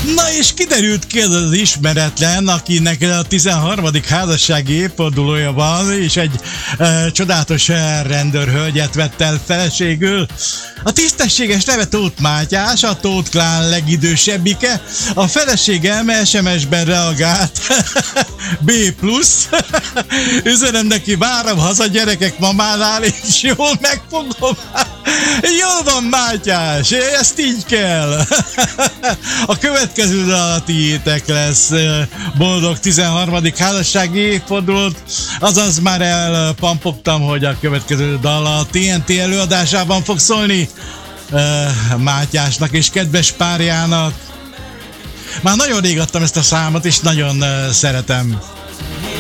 Na és kiderült ki az ismeretlen, akinek a 13. házassági évfordulója van, és egy csodálatos rendőrhölgyet vett el feleségül. A tisztességes neve Tóth Mátyás, a Tóth klán legidősebbike. A feleségem SMS-ben reagált B+. Üzenem neki, várom haza gyerekek mamánál, és jól megfogom. Jól van, Mátyás, ezt így kell. A következő dal a tiétek lesz. Boldog 13. házassági évfordulót, azaz már elpampogtam, hogy a következő dal a TNT előadásában fog szólni Mátyásnak és kedves párjának. Már nagyon rég adtam ezt a számot, és nagyon szeretem.